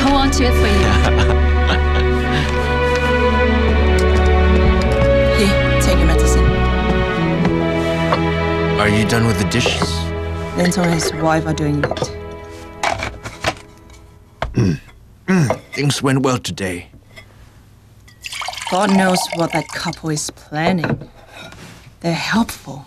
hold on to it for you. Here, take your medicine. Are you done with the dishes? Linton and his wife are doing it. Things went well today. God knows what that couple is planning. They're helpful.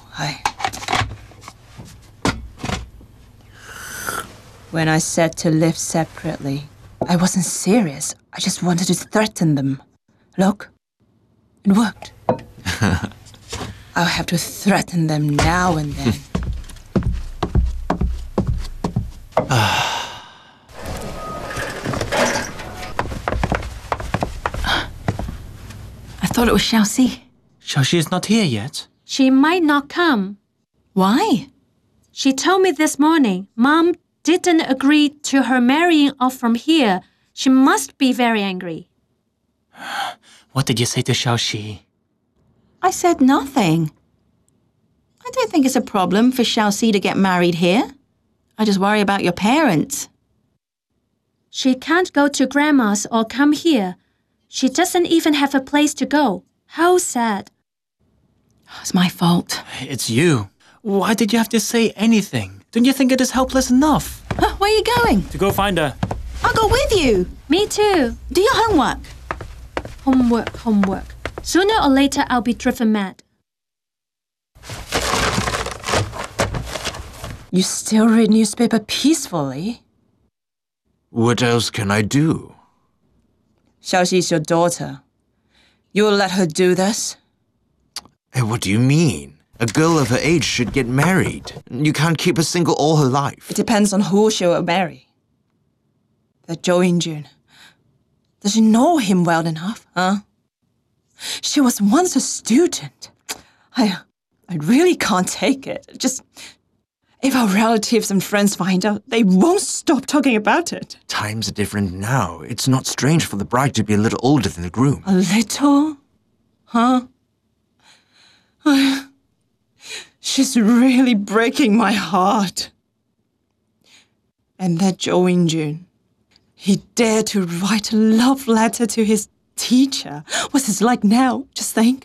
When I said to live separately, I wasn't serious. I just wanted to threaten them. Look, it worked. I'll have to threaten them now and then. I thought it was Xiaoxi. Xiaoxi is not here yet. She might not come. Why? She told me this morning, Mom didn't agree to her marrying off from here. She must be very angry. What did you say to Xiaoxi? I said nothing. I don't think it's a problem for Xiaoxi to get married here. I just worry about your parents. She can't go to Grandma's or come here. She doesn't even have a place to go. How sad. It's my fault. It's you. Why did you have to say anything? Don't you think it is helpless enough? Where are you going? To go find her. I'll go with you. Me too. Do your homework. Homework. Sooner or later, I'll be driven mad. You still read newspaper peacefully? What else can I do? Xiaoxi is your daughter. You'll let her do this? Hey, what do you mean? A girl of her age should get married. You can't keep her single all her life. It depends on who she'll marry. That Zhou Yingjun. Does she know him well enough, huh? She was once a student. I really can't take it. Just, if our relatives and friends find out, they won't stop talking about it. Times are different now. It's not strange for the bride to be a little older than the groom. A little? Huh? She's really breaking my heart. And that Zhou Yingjun, he dared to write a love letter to his teacher. What's it like now? Just think.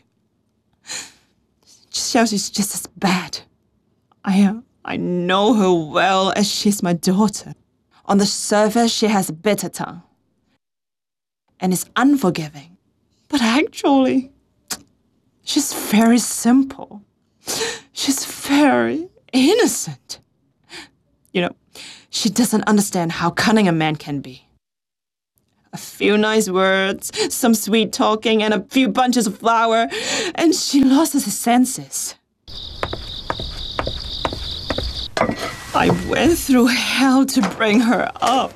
Xiaoxi's just as bad. I know her well as she's my daughter. On the surface, she has a bitter tongue and is unforgiving. But actually, she's very simple. She's very innocent. You know, she doesn't understand how cunning a man can be. A few nice words, some sweet talking, and a few bunches of flower, and she loses her senses. I went through hell to bring her up.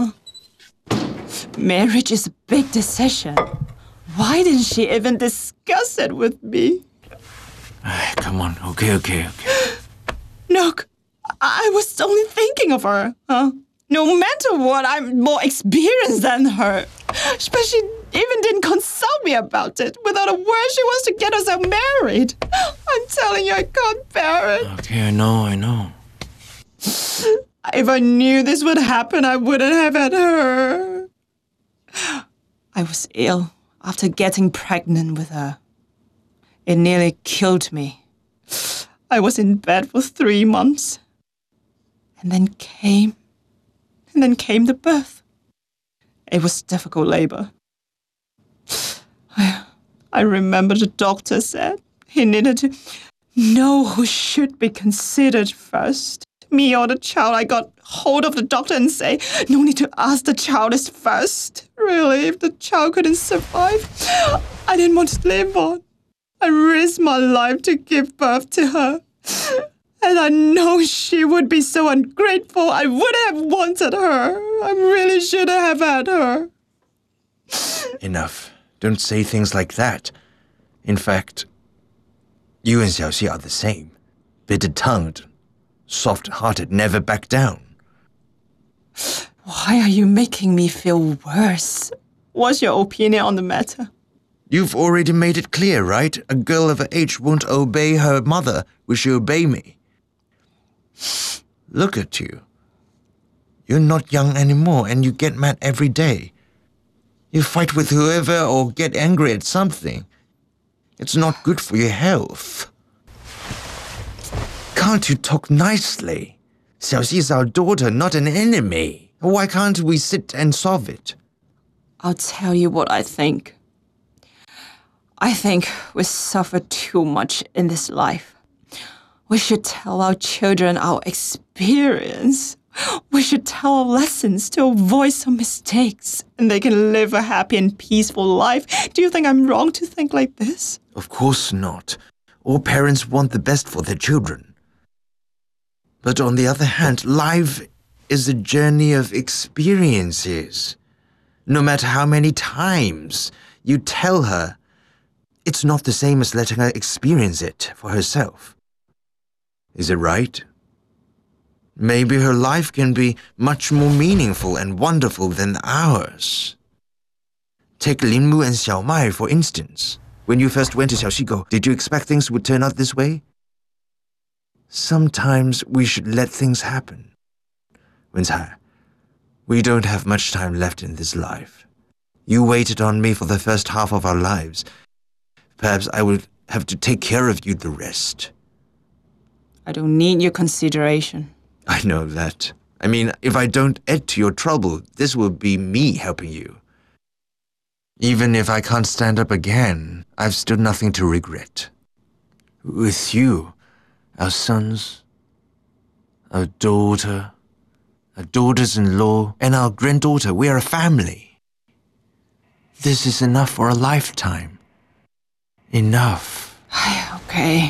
Marriage is a big decision. Why didn't she even discuss it with me? Come on, okay. Look, I was only thinking of her. No matter what, I'm more experienced than her. But she even didn't consult me about it. Without a word, she wants to get herself married. I'm telling you, I can't bear it. Okay, I know. If I knew this would happen, I wouldn't have had her. I was ill after getting pregnant with her. It nearly killed me. I was in bed for 3 months. And then came the birth. It was difficult labor. I remember the doctor said he needed to know who should be considered first. Me or the child. I got hold of the doctor and say, no need to ask, the child is first. Really, if the child couldn't survive, I didn't want to live on. I risked my life to give birth to her. And I know she would be so ungrateful. I would have wanted her. I really should have had her. Enough. Don't say things like that. In fact, you and Xiaoxi are the same. Bitter-tongued, soft-hearted, never back down. Why are you making me feel worse? What's your opinion on the matter? You've already made it clear, right? A girl of her age won't obey her mother. Will she obey me? Look at you. You're not young anymore and you get mad every day. You fight with whoever or get angry at something. It's not good for your health. Can't you talk nicely? Xiaoxi is our daughter, not an enemy. Why can't we sit and solve it? I'll tell you what I think. I think we suffer too much in this life. We should tell our children our experience. We should tell our lessons to avoid some mistakes, and they can live a happy and peaceful life. Do you think I'm wrong to think like this? Of course not. All parents want the best for their children. But on the other hand, life is a journey of experiences. No matter how many times you tell her, it's not the same as letting her experience it for herself. Is it right? Maybe her life can be much more meaningful and wonderful than ours. Take Lin Mu and Xiao Mai, for instance. When you first went to Xiaoxigou, did you expect things would turn out this way? Sometimes we should let things happen. Wencai, we don't have much time left in this life. You waited on me for the first half of our lives. Perhaps I will have to take care of you the rest. I don't need your consideration. I know that. I mean, if I don't add to your trouble, this will be me helping you. Even if I can't stand up again, I've still nothing to regret. With you, our sons, our daughter, our daughters-in-law, and our granddaughter, we are a family. This is enough for a lifetime. Enough. Okay.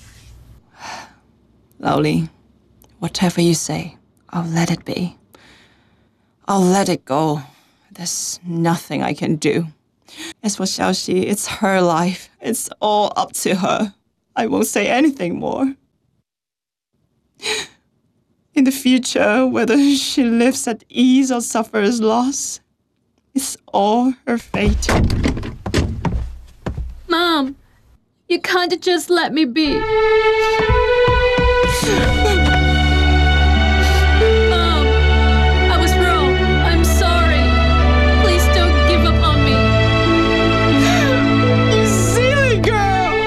Laoli, whatever you say, I'll let it be. I'll let it go. There's nothing I can do. As for Xiaoxi, it's her life. It's all up to her. I won't say anything more. In the future, whether she lives at ease or suffers loss, it's all her fate. Mom, you can't just let me be.